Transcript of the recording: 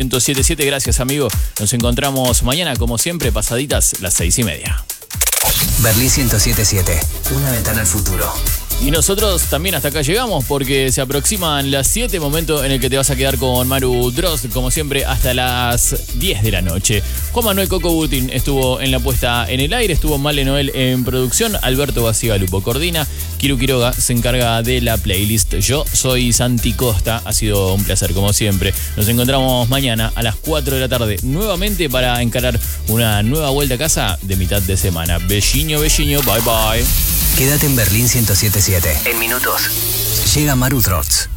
1077. Gracias, amigo. Nos encontramos mañana, como siempre, pasaditas las 6:30. Berlín 1077, una ventana al futuro. Y nosotros también hasta acá llegamos porque se aproximan las 7, momento en el que te vas a quedar con Maru Drozd, como siempre, hasta las 10 de la noche. Juan Manuel Coco Butin estuvo en la puesta en el aire, estuvo Male Noel en producción, Alberto Bacigalupo coordina, Kiru Quiroga se encarga de la playlist. Yo soy Santi Costa, ha sido un placer como siempre. Nos encontramos mañana a las 4 de la tarde nuevamente para encarar una nueva vuelta a casa de mitad de semana. Belliño, belliño, bye bye. Quédate en Berlín 1077. En minutos llega Maru Drozd.